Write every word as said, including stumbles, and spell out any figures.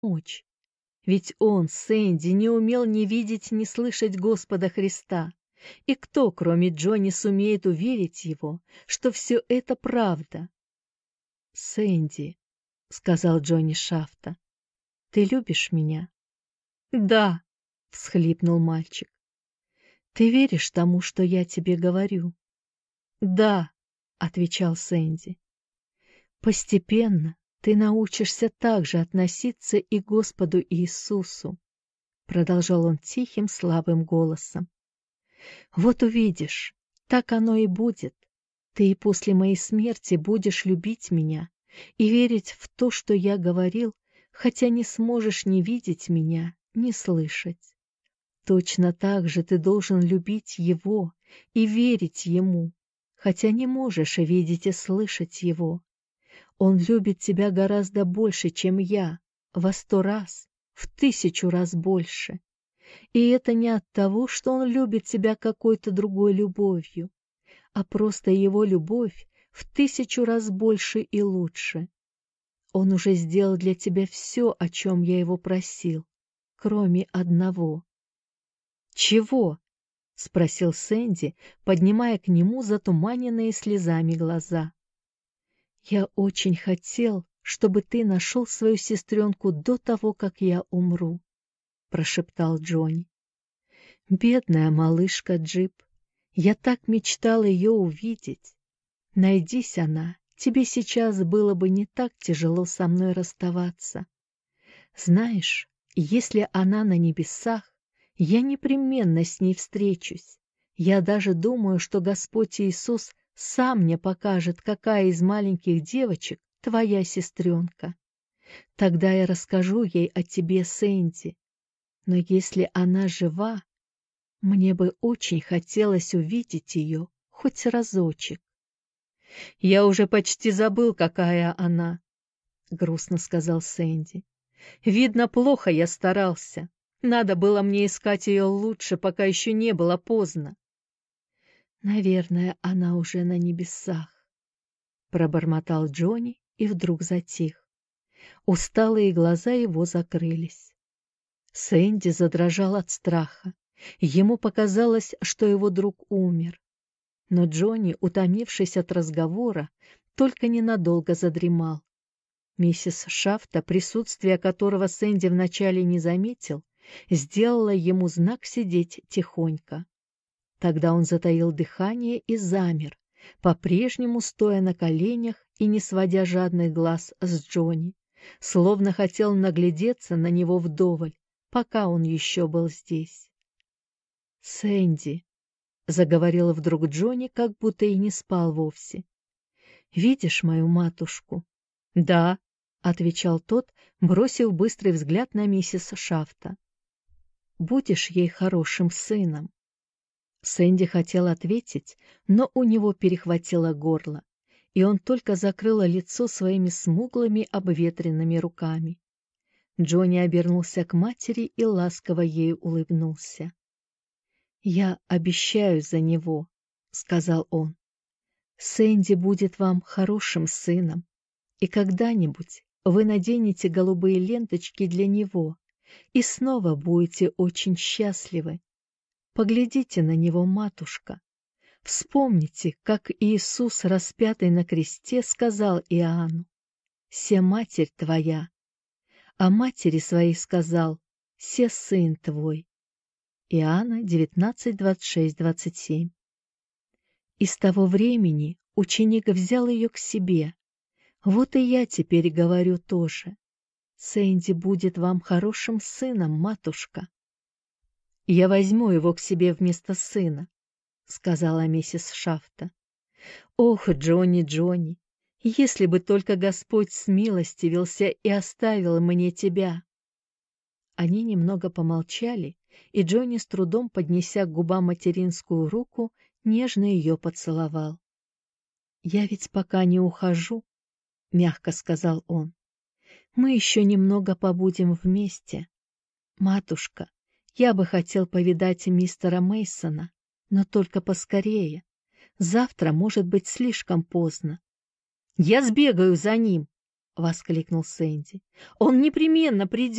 помочь. Ведь он, Сэнди, не умел ни видеть, ни слышать Господа Христа. И кто, кроме Джонни, сумеет уверить его, что все это правда? — Сэнди, — сказал Джонни Шафта, — ты любишь меня? — Да, — всхлипнул мальчик. — Ты веришь тому, что я тебе говорю? — Да, — отвечал Сэнди. — Постепенно ты научишься так же относиться и к Господу Иисусу, — продолжал он тихим, слабым голосом. — Вот увидишь, так оно и будет. Ты и после моей смерти будешь любить меня и верить в то, что я говорил, хотя не сможешь ни видеть меня, ни слышать. Точно так же ты должен любить Его и верить Ему, хотя не можешь видеть и слышать Его. Он любит тебя гораздо больше, чем я, во сто раз, в тысячу раз больше. И это не от того, что он любит тебя какой-то другой любовью, а просто его любовь в тысячу раз больше и лучше. Он уже сделал для тебя все, о чем я его просил, кроме одного. — Чего? — спросил Сэнди, поднимая к нему затуманенные слезами глаза. — Я очень хотел, чтобы ты нашел свою сестренку до того, как я умру, — прошептал Джонни. — Бедная малышка Джип, я так мечтал ее увидеть. Найдись она, тебе сейчас было бы не так тяжело со мной расставаться. Знаешь, если она на небесах, я непременно с ней встречусь. Я даже думаю, что Господь Иисус сам мне покажет, какая из маленьких девочек твоя сестренка. Тогда я расскажу ей о тебе, Сэнди. Но если она жива, мне бы очень хотелось увидеть ее хоть разочек. — Я уже почти забыл, какая она, — грустно сказал Сэнди. — Видно, плохо я старался. Надо было мне искать ее лучше, пока еще не было поздно. — Наверное, она уже на небесах, — пробормотал Джонни и вдруг затих. Усталые глаза его закрылись. Сэнди задрожал от страха. Ему показалось, что его друг умер. Но Джонни, утомившись от разговора, только ненадолго задремал. Миссис Шафта, присутствие которого Сэнди вначале не заметил, сделала ему знак сидеть тихонько. Тогда он затаил дыхание и замер, по-прежнему стоя на коленях и не сводя жадных глаз с Джонни, словно хотел наглядеться на него вдоволь, пока он еще был здесь. — Сэнди, — заговорил вдруг Джонни, как будто и не спал вовсе. — Видишь мою матушку? — Да, — отвечал тот, бросив быстрый взгляд на миссис Шафта. — Будешь ей хорошим сыном? Сэнди хотел ответить, но у него перехватило горло, и он только закрыл лицо своими смуглыми обветренными руками. Джонни обернулся к матери и ласково ей улыбнулся. — Я обещаю за него, — сказал он. — Сэнди будет вам хорошим сыном, и когда-нибудь вы наденете голубые ленточки для него и снова будете очень счастливы. Поглядите на него, матушка. Вспомните, как Иисус, распятый на кресте, сказал Иоанну: «Се матерь твоя», а матери своей сказал: «Се сын твой». Иоанна девятнадцать, двадцать шесть, двадцать семь. И с того времени ученик взял ее к себе. Вот и я теперь говорю тоже. Сэнди будет вам хорошим сыном, матушка. — Я возьму его к себе вместо сына, — сказала миссис Шафта. — Ох, Джонни, Джонни, если бы только Господь смилостивился и оставил мне тебя! Они немного помолчали, и Джонни, с трудом поднеся к губам материнскую руку, нежно ее поцеловал. — Я ведь пока не ухожу, — мягко сказал он. — Мы еще немного побудем вместе. Матушка, я бы хотел повидать мистера Мейсона, но только поскорее. Завтра может быть слишком поздно. — Я сбегаю за ним! — воскликнул Сэнди. «Он непременно придет!»